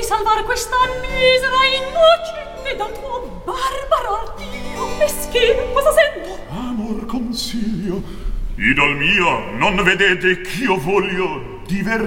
salvar questa misera innocente dal tuo barbaro ardito. Meschino, cosa sento? Amor consiglio. Idol mio, non vedete ch'io voglio divertir